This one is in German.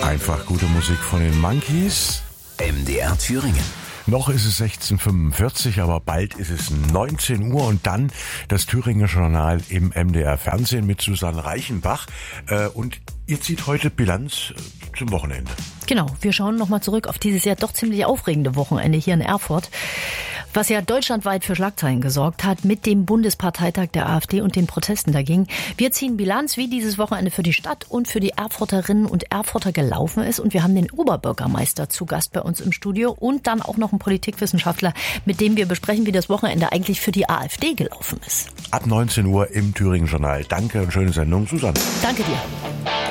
Einfach gute Musik von den Monkees. MDR Thüringen. Noch ist es 16:45, aber bald ist es 19 Uhr und dann das Thüringer Journal im MDR Fernsehen mit Susanne Reichenbach. Und ihr zieht heute Bilanz zum Wochenende. Genau, wir schauen nochmal zurück auf dieses ja doch ziemlich aufregende Wochenende hier in Erfurt, was ja deutschlandweit für Schlagzeilen gesorgt hat mit dem Bundesparteitag der AfD und den Protesten dagegen. Wir ziehen Bilanz, wie dieses Wochenende für die Stadt und für die Erfurterinnen und Erfurter gelaufen ist. Und wir haben den Oberbürgermeister zu Gast bei uns im Studio und dann auch noch einen Politikwissenschaftler, mit dem wir besprechen, wie das Wochenende eigentlich für die AfD gelaufen ist. Ab 19 Uhr im Thüringen Journal. Danke und schöne Sendung, Susanne. Danke dir.